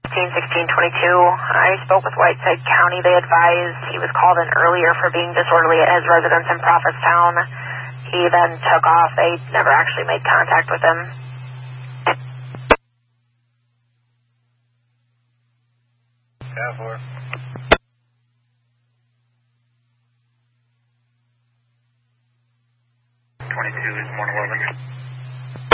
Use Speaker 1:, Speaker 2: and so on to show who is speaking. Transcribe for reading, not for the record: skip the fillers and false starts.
Speaker 1: 1622. I spoke with Whiteside County. They advised he was called in earlier for being disorderly at his residence in Prophetstown. He then took off. They never actually made contact with him.
Speaker 2: Yeah, 4. 22 is 111.